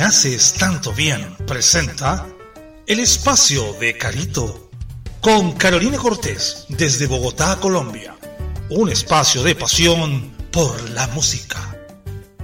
haces tanto bien presenta el espacio de Carito con Carolina Cortés desde Bogotá, Colombia. Un espacio de pasión por la música.